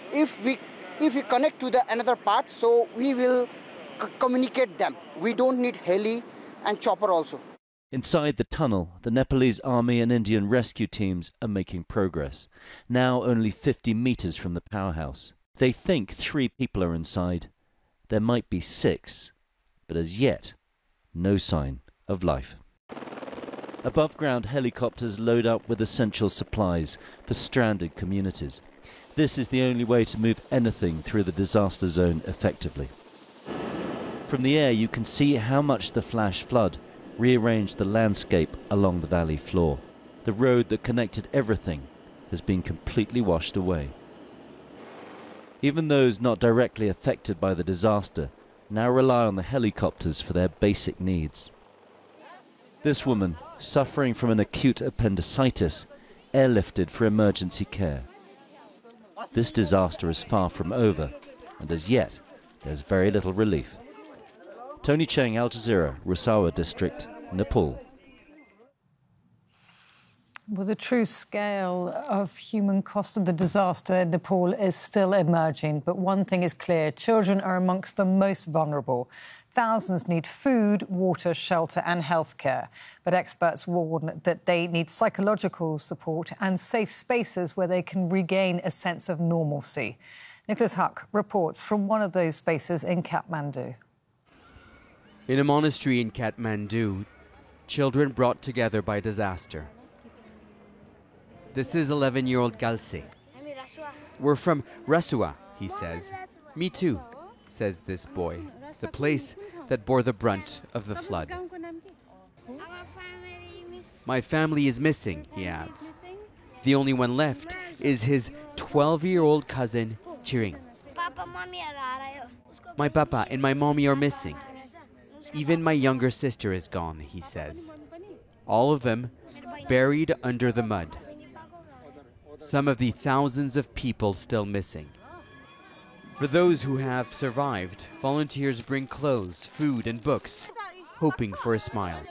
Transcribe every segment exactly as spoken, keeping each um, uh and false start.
if we if we connect to the another part, so we will c communicate them. We don't need heli and chopper also. Inside the tunnel, the Nepalese army and Indian rescue teams are making progress, now only fifty meters from the powerhouse. They think three people are inside. There might be six, but as yet, no sign of life. Above-ground helicopters load up with essential supplies for stranded communities. This is the only way to move anything through the disaster zone effectively. From the air, you can see how much the flash flood rearranged the landscape along the valley floor. The road that connected everything has been completely washed away. Even those not directly affected by the disaster now rely on the helicopters for their basic needs. This woman, suffering from an acute appendicitis, airlifted for emergency care. This disaster is far from over, and as yet, there's very little relief. Tony Cheng, Al Jazeera, Rusawa District, Nepal. Well, the true scale of human cost of the disaster in Nepal is still emerging. But one thing is clear, children are amongst the most vulnerable. Thousands need food, water, shelter and healthcare. But experts warn that they need psychological support and safe spaces where they can regain a sense of normalcy. Nicholas Huck reports from one of those spaces in Kathmandu. In a monastery in Kathmandu, children brought together by disaster. This is eleven-year-old Galse. We're from Rasua, he says. Me too, says this boy, the place that bore the brunt of the flood. My family is missing, he adds. The only one left is his twelve-year-old cousin, Chiring. My papa and my mommy are missing. Even my younger sister is gone, he says. All of them buried under the mud. Some of the thousands of people still missing. For those who have survived, volunteers bring clothes, food and books, hoping for a smile.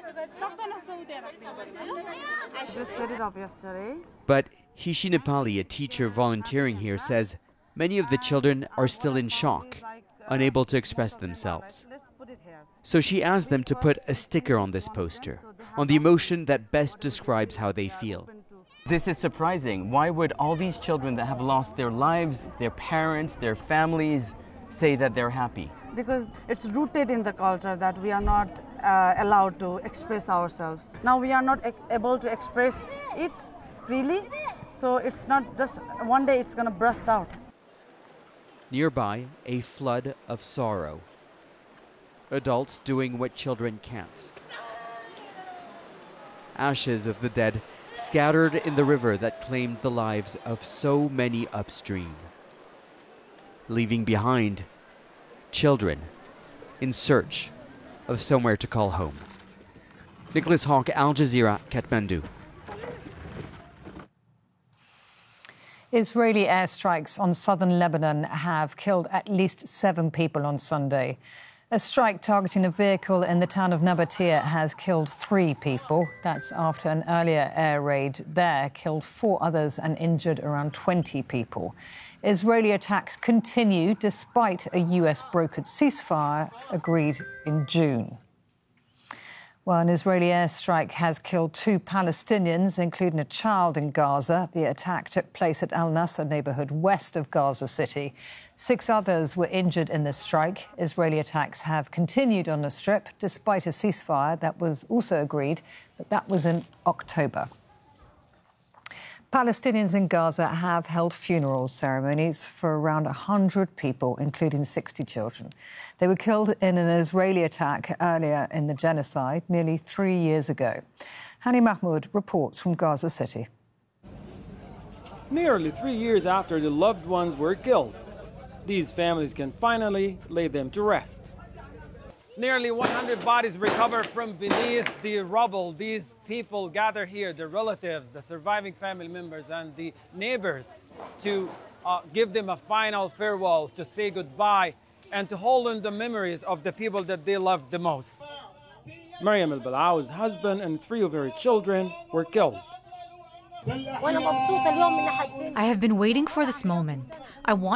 But Hishi Nepali, a teacher volunteering here, says many of the children are still in shock, unable to express themselves. So she asked them to put a sticker on this poster, on the emotion that best describes how they feel. This is surprising. Why would all these children that have lost their lives, their parents, their families, say that they're happy? Because it's rooted in the culture that we are not uh, allowed to express ourselves. Now we are not e- able to express it freely, so it's not just one day it's going to burst out. Nearby, a flood of sorrow. Adults doing what children can't. Ashes of the dead scattered in the river that claimed the lives of so many upstream. Leaving behind children in search of somewhere to call home. Nicholas Hawk, Al Jazeera, Kathmandu. Israeli airstrikes on southern Lebanon have killed at least seven people on Sunday. A strike targeting a vehicle in the town of Nabatea has killed three people. That's after an earlier air raid there killed four others and injured around twenty people. Israeli attacks continue despite a U S-brokered ceasefire agreed in June. Well, an Israeli airstrike has killed two Palestinians, including a child in Gaza. The attack took place at Al Nasser neighbourhood west of Gaza City. Six others were injured in the strike. Israeli attacks have continued on the Strip, despite a ceasefire that was also agreed, but that was in October. Palestinians in Gaza have held funeral ceremonies for around one hundred people, including sixty children. They were killed in an Israeli attack earlier in the genocide, nearly three years ago. Hani Mahmoud reports from Gaza City. Nearly three years after the loved ones were killed, these families can finally lay them to rest. Nearly one hundred bodies recovered from beneath the rubble. These people gather here, the relatives, the surviving family members, and the neighbors to uh, give them a final farewell, to say goodbye, and to hold on the memories of the people that they loved the most. Mariam al-Balaw's husband and three of her children were killed. I have been waiting for this moment. I want